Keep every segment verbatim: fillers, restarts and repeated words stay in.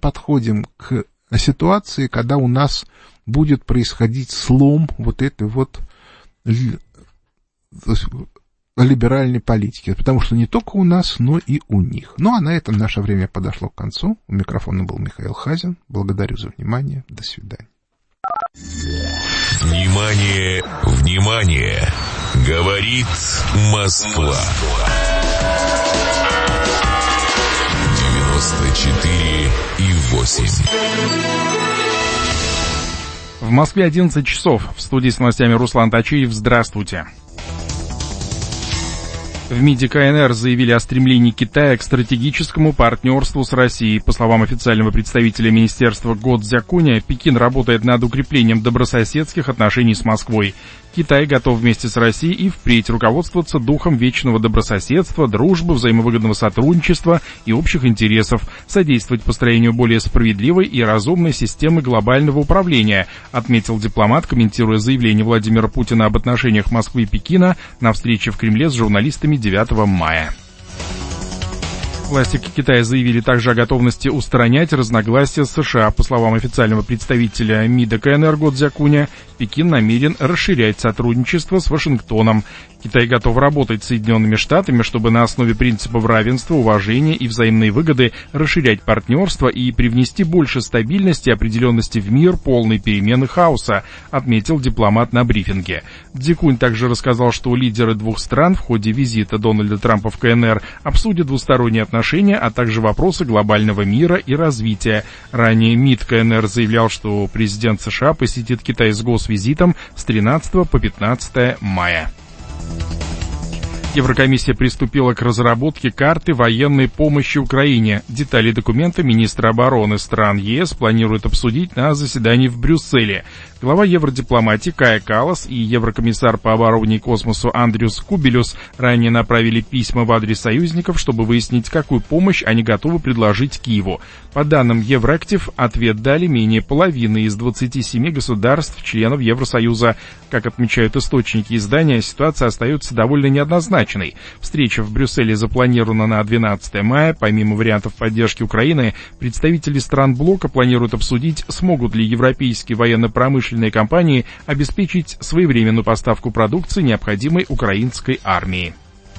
подходим к ситуации, когда у нас будет происходить слом вот этой вот либеральной политики. Потому что не только у нас, но и у них. Ну, а на этом наше время подошло к концу. У микрофона был Михаил Хазин. Благодарю за внимание. До свидания. Внимание, внимание! Говорит Москва. девяносто четыре и восемь. В Москве одиннадцать часов. В студии с новостями Руслан Тачиев. Здравствуйте. В МИДе КНР заявили о стремлении Китая к стратегическому партнерству с Россией. По словам официального представителя министерства Го Цзякуня, Пекин работает над укреплением добрососедских отношений с Москвой. Китай готов вместе с Россией и впредь руководствоваться духом вечного добрососедства, дружбы, взаимовыгодного сотрудничества и общих интересов, содействовать построению более справедливой и разумной системы глобального управления, отметил дипломат, комментируя заявление Владимира Путина об отношениях Москвы и Пекина на встрече в Кремле с журналистами девятого мая. Власти Китая заявили также о готовности устранять разногласия с США. По словам официального представителя МИДа КНР Го Цзякуня, Пекин намерен расширять сотрудничество с Вашингтоном. Китай готов работать с Соединенными Штатами, чтобы на основе принципов равенства, уважения и взаимной выгоды расширять партнерство и привнести больше стабильности и определенности в мир, полной перемены хаоса, отметил дипломат на брифинге. Цзякунь также рассказал, что лидеры двух стран в ходе визита Дональда Трампа в КНР обсудят двусторонние отношения, а также вопросы глобального мира и развития. Ранее МИД КНР заявлял, что президент США посетит Китай с госвизитом с тринадцатого по пятнадцатое мая. Еврокомиссия приступила к разработке карты военной помощи Украине. Детали документа министр обороны стран ЕС планирует обсудить на заседании в Брюсселе. Глава евродипломатии Кая Каллас и еврокомиссар по обороне и космосу Андрюс Кубелюс ранее направили письма в адрес союзников, чтобы выяснить, какую помощь они готовы предложить Киеву. По данным Еврактив, ответ дали менее половины из двадцати семи государств-членов Евросоюза. Как отмечают источники издания, ситуация остается довольно неоднозначной. Встреча в Брюсселе запланирована на двенадцатое мая. Помимо вариантов поддержки Украины, представители стран блока планируют обсудить, смогут ли европейские военно-промышленные компании обеспечить своевременную поставку продукции, необходимой украинской армии.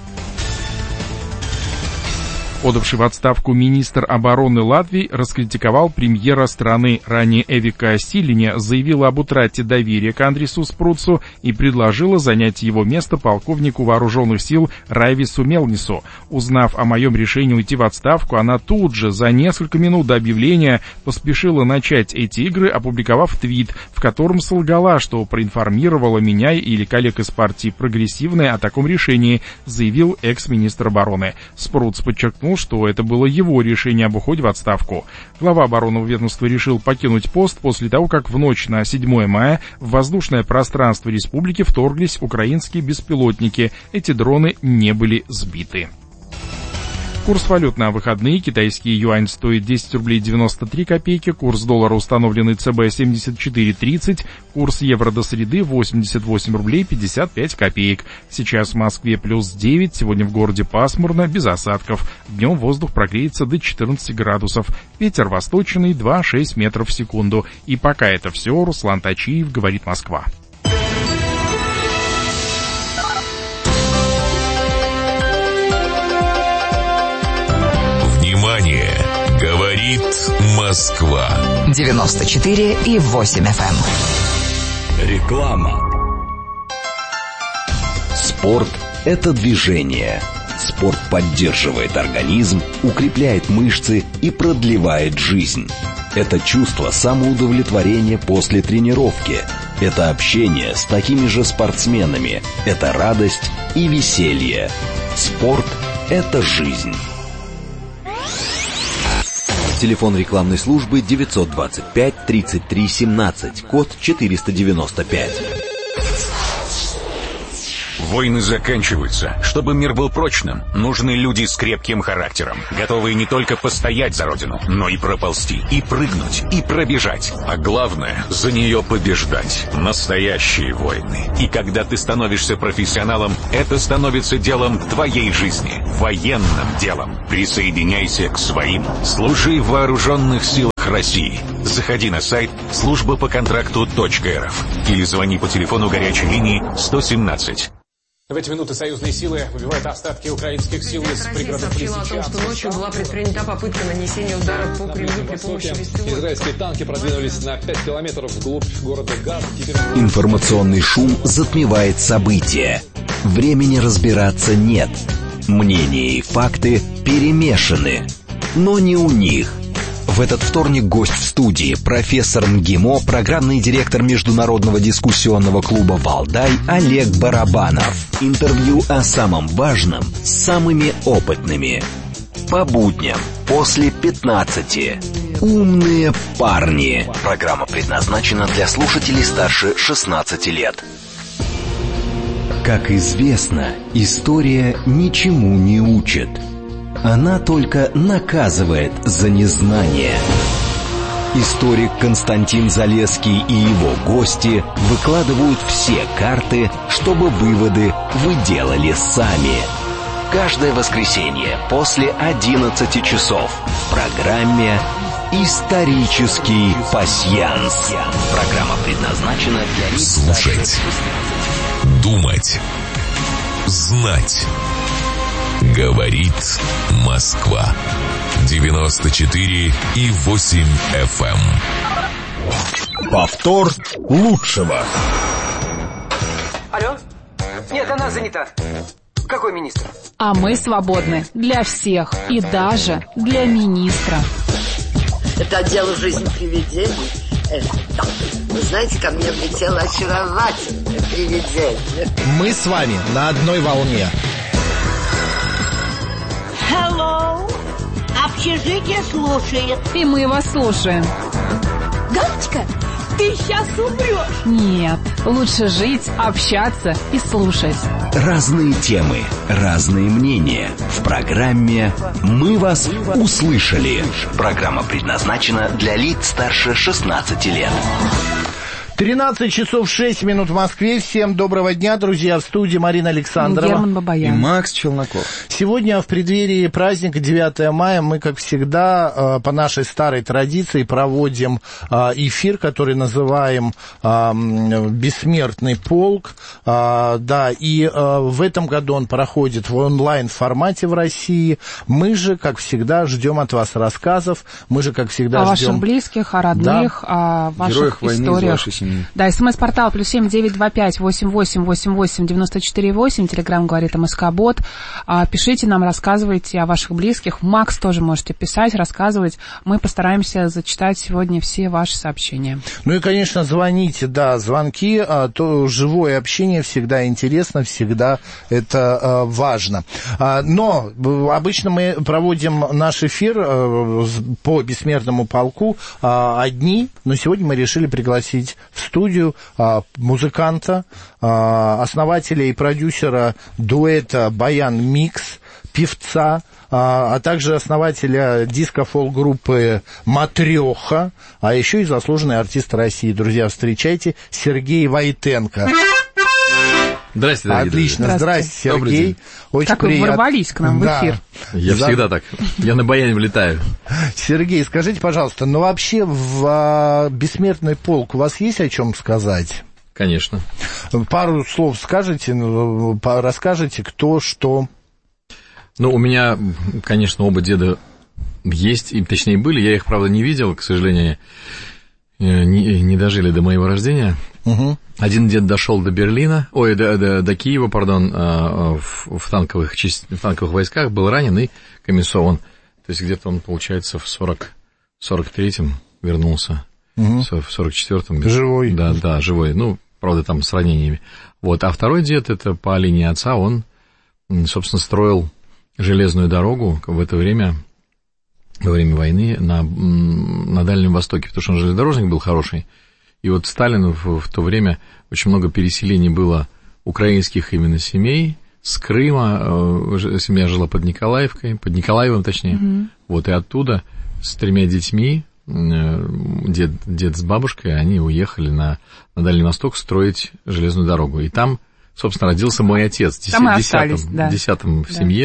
Подавший в отставку министр обороны Латвии раскритиковал премьера страны. Ранее Эвика Силине заявила об утрате доверия к Андрису Спруцу и предложила занять его место полковнику вооруженных сил Райвису Мелнису. Узнав о моем решении уйти в отставку, она тут же, за несколько минут до объявления, поспешила начать эти игры, опубликовав твит, в котором солгала, что проинформировала меня или коллег из партии «Прогрессивная» о таком решении, заявил экс-министр обороны. Спруц подчеркнул, что это было его решение об уходе в отставку. Глава оборонного ведомства решил покинуть пост после того, как в ночь на седьмое мая в воздушное пространство республики вторглись украинские беспилотники. Эти дроны не были сбиты. Курс валют на выходные. Китайский юань стоит десять рублей девяносто три копейки. Курс доллара, установленный ЦБ, семьдесят четыре тридцать. Курс евро до среды восемьдесят восемь рублей пятьдесят пять копеек. Сейчас в Москве плюс девять. Сегодня в городе пасмурно, без осадков. Днем воздух прогреется до четырнадцати градусов. Ветер восточный два шесть метров в секунду. И пока это все. Руслан Тачиев, говорит Москва. Говорит Москва. девяносто четыре и восемь эф эм. Реклама. Спорт – это движение. Спорт поддерживает организм, укрепляет мышцы и продлевает жизнь. Это чувство самоудовлетворения после тренировки. Это общение с такими же спортсменами. Это радость и веселье. Спорт – это жизнь. Телефон рекламной службы девятьсот двадцать пять тридцать три семнадцать, код четыреста девяносто пять. Войны заканчиваются. Чтобы мир был прочным, нужны люди с крепким характером, готовые не только постоять за родину, но и проползти, и прыгнуть, и пробежать. А главное, за нее побеждать. Настоящие войны. И когда ты становишься профессионалом, это становится делом твоей жизни. Военным делом. Присоединяйся к своим. Служи в вооруженных силах войсках России. Заходи на сайт служба по контракту точка эр эф или звони по телефону горячей линии сто семнадцать. В эти минуты союзные силы выбивают остатки украинских сил из пригородов Лисичанска. О том, что ночью была предпринята попытка нанесения удара по Кремлю при помощи беспилотников. Израильские танки продвинулись на пять километров вглубь города Газ. Теперь... Информационный шум затмевает события. Времени разбираться нет. Мнения и факты перемешаны. Но не у них. В этот вторник гость в студии профессор МГИМО, программный директор Международного дискуссионного клуба «Валдай» Олег Барабанов. Интервью о самом важном с самыми опытными. По будням после пятнадцати. Умные парни. Программа предназначена для слушателей старше шестнадцати лет. Как известно, история ничему не учит. Она только наказывает за незнание. Историк Константин Залесский и его гости выкладывают все карты, чтобы выводы вы делали сами. Каждое воскресенье после одиннадцати часов в программе «Исторический пасьянс». Программа предназначена для лиц... Слушать, думать, знать. Говорит Москва. девяносто четыре и восемь эф эм. Повтор лучшего. Алло? Нет, она занята. Какой министр? А мы свободны для всех и даже для министра. Это отдел жизни привидений. Это, вы знаете, ко мне влетело очаровательное привидение. Мы с вами на одной волне. Hello. Общежитие слушает. И мы вас слушаем. Галочка, ты сейчас умрешь. Нет, лучше жить, общаться и слушать. Разные темы, разные мнения. В программе «Мы вас услышали». Программа предназначена для лиц старше шестнадцати лет. тринадцать часов шесть минут в Москве. Всем доброго дня, друзья. В студии Марина Александрова. Герман Бабаян. И Макс Челноков. Сегодня в преддверии праздника девятого мая мы, как всегда, по нашей старой традиции проводим эфир, который называем «Бессмертный полк». Да, и в этом году он проходит в онлайн-формате в России. Мы же, как всегда, ждем от вас рассказов. Мы же, как всегда, о ждем... ваших близких, о родных, да. О ваших Героях историях. Войны, да, смс-портал плюс семь девять два пять восемь восемь восемь восемь девяносто четыре восемь. Телеграм говорит МСК-бот. А, пишите нам, рассказывайте о ваших близких. Макс тоже можете писать, рассказывать. Мы постараемся зачитать сегодня все ваши сообщения. Ну и, конечно, звоните, да, звонки, а, то живое общение всегда интересно, всегда это а, важно. А, но обычно мы проводим наш эфир а, по Бессмертному полку а, одни, но сегодня мы решили пригласить в студию а, музыканта, а, основателя и продюсера дуэта «Баян Микс», певца, а, а также основателя диско-фолк-группы «Матрёха», а еще и заслуженный артист России. Друзья, встречайте Сергей Войтенко. Здрасте, дорогие Отлично, друзья. здрасте, Сергей. Очень как приятно. Вы ворвались к нам да. в эфир. Я За... всегда так. Я на баяне влетаю. Сергей, скажите, пожалуйста, ну вообще в а, «Бессмертный полк» у вас есть о чем сказать? Конечно. Пару слов скажете, ну, расскажете, кто, что... Ну, у меня, конечно, оба деда есть, и, точнее, были. Я их, правда, не видел, к сожалению, не, не дожили до моего рождения. Угу. Один дед дошел до Берлина, ой, до, до, до Киева, пардон, в, в, танковых, в танковых войсках, был ранен и комиссован. То есть где-то он, получается, в сорок, сорок третьем вернулся, угу. в сорок четвёртом. Живой. Да, да, живой. Ну, правда, там с ранениями. Вот. А второй дед, это по линии отца, он, собственно, строил железную дорогу в это время, во время войны, на, на Дальнем Востоке, потому что он железнодорожник был хороший. И вот Сталину в, в то время очень много переселений было украинских именно семей. С Крыма э, семья жила под Николаевкой, под Николаевым точнее. Mm-hmm. Вот и оттуда с тремя детьми, э, дед, дед с бабушкой, они уехали на, на Дальний Восток строить железную дорогу. И там, собственно, родился мой отец, десятым, да. десятым в да. семье.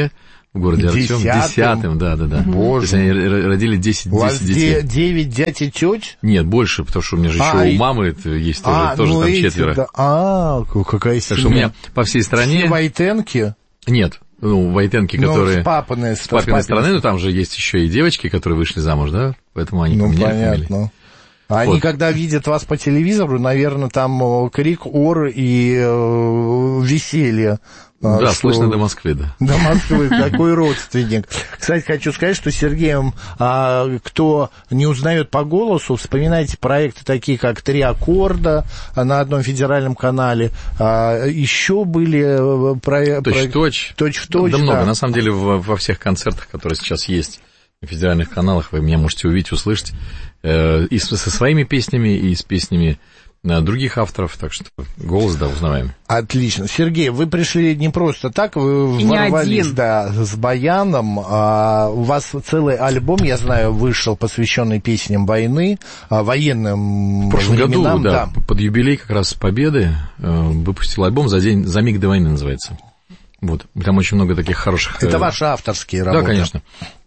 в городе Артем. Десятым, да, да, да. Боже. То есть они родили десять детей. девять дядь и теть? Нет, больше, потому что у меня же еще а, у мамы есть тоже, а, тоже ну там эти, четверо. Да. А, какая семья. Так что у меня по всей стране... Все Войтенки? Нет. Ну, Войтенки, ну, которые... с папиной, с папиной стороны, но там же есть еще и девочки, которые вышли замуж, да? Поэтому они ну, поменяли понятно. Они, вот. Когда видят вас по телевизору, наверное, там крик, ор и э, веселье. Да, что... слышно до Москвы, да. До Москвы, такой родственник. Кстати, хочу сказать, что Сергеем, а, кто не узнает по голосу, вспоминайте проекты такие, как «Три аккорда» на одном федеральном канале. А, еще были... Про... Точь-в-точь. Точь-в-точь, да. Да много. Да. На самом деле, во, во всех концертах, которые сейчас есть на федеральных каналах, вы меня можете увидеть, услышать э, и со своими песнями, и с песнями других авторов, так что голос, да, узнаваемый. Отлично. Сергей, вы пришли не просто так, вы ворвались, да, с баяном. А, у вас целый альбом, я знаю, вышел, посвященный песням войны, а, военным В прошлом временам, году, да, да, под юбилей как раз Победы э, выпустил альбом «За день, за миг до войны» называется. Вот. Там очень много таких хороших... Это ваши авторские работы? Да, конечно.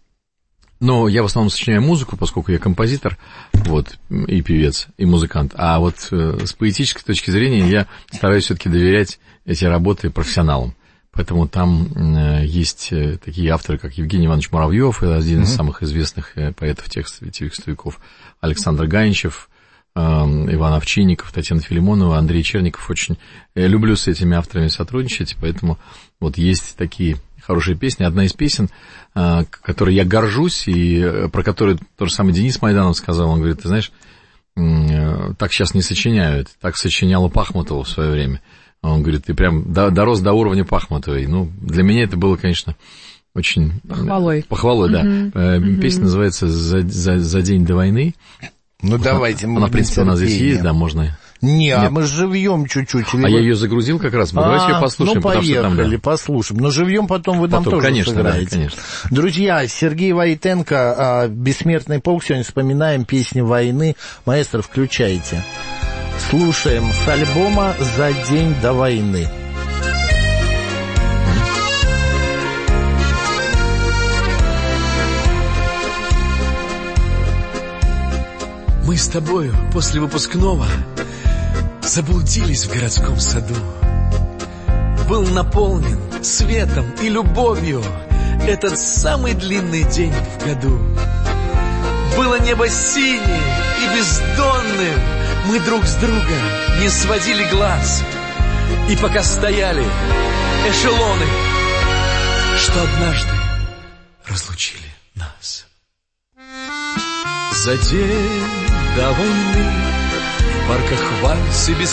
Но я в основном сочиняю музыку, поскольку я композитор, вот, и певец, и музыкант. А вот э, с поэтической точки зрения я стараюсь все-таки доверять эти работы профессионалам. Поэтому там э, есть э, такие авторы, как Евгений Иванович Муравьев, один mm-hmm. из самых известных э, поэтов текстовиков, Александр Ганичев, э, Иван Овчинников, Татьяна Филимонова, Андрей Черников. Очень э, люблю с этими авторами сотрудничать, поэтому вот есть такие... хорошие песни. Одна из песен, которой я горжусь, и про которую тот же самый Денис Майданов сказал, он говорит, ты знаешь, так сейчас не сочиняют, так сочиняла Пахмутова в свое время. Он говорит, ты прям дорос до уровня Пахмутовой. Ну, для меня это было, конечно, очень... Похвалой. Похвалой, да. Uh-huh. Песня uh-huh. называется «За, за, «За день до войны». Ну, вот давайте. Она, она, в принципе, у нас здесь есть, да, можно... Не, Нет. а мы живьем чуть-чуть. Или а вы... я ее загрузил как раз. Мы а, давайте ее послушаем. Ну, поехали, потому что там, да. послушаем. Но живьем потом вы потом, нам тоже конечно, сыграете. Да, конечно. Друзья, Сергей Войтенко, «Бессмертный полк». Сегодня вспоминаем песни войны. Маэстро, включайте. Слушаем с альбома «За день до войны». Мы с тобою после выпускного заблудились в городском саду. Был наполнен светом и любовью этот самый длинный день в году. Было небо синее и бездонным, мы друг с друга не сводили глаз. И пока стояли эшелоны, что однажды разлучили нас. За день до войны в парках вальс и без